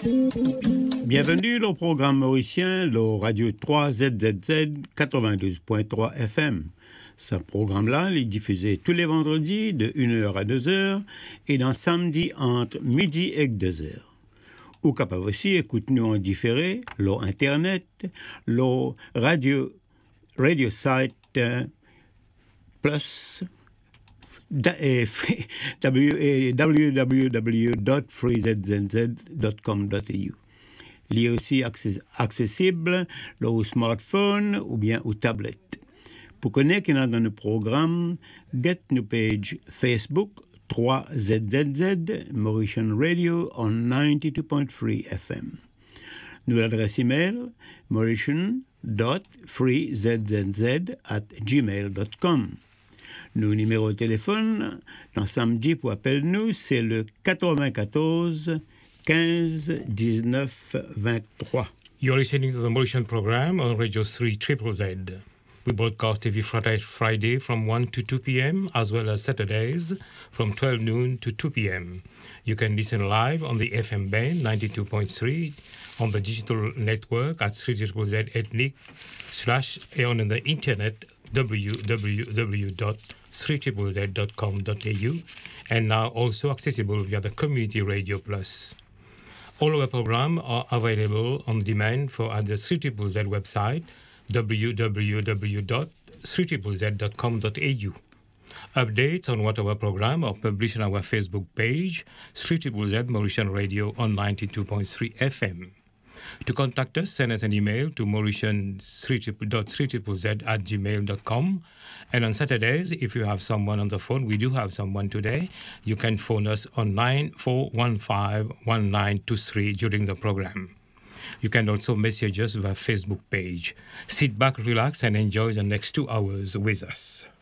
Bienvenue au programme mauricien, le Radio 3ZZZ 92.3 FM. Ce programme-là est diffusé tous les vendredis de 1h à 2h et dans samedi entre midi et 2h. Ou capable aussi écoute-nous en différé, l'eau internet, l'eau radio site plus www.freezzz.com.au. Il est aussi accessible au smartphone ou bien aux tablettes. Pour connaître dans le programme, get nos page Facebook 3ZZZ Mauritian Radio on 92.3 FM. Nous l'adresse email mauritian.freezzz@gmail.com. Nos numéros de téléphone dans samedi pour appeler nous, c'est le 94 15 19 23. You're listening to the Mauritian program on Radio 3ZZZ. We broadcast every Friday from 1 to 2 p.m. as well as Saturdays from 12 noon to 2 p.m. You can listen live on the FM band 92.3 on the digital network at 3ZZZ Ethnic / and on the internet www.3ZZZ.com.au and now also accessible via the Community Radio Plus. All our programs are available on demand at the 3ZZZ website www.3ZZZ.com.au. Updates on what our program are published on our Facebook page, 3ZZZ Mauritian Radio on 92.3 FM. To contact us, send us an email to mauritian3ZZZ@gmail.com. And on Saturdays, if you have someone on the phone, we do have someone today, you can phone us on 94151923 during the program. You can also message us via Facebook page. Sit back, relax, and enjoy the next 2 hours with us.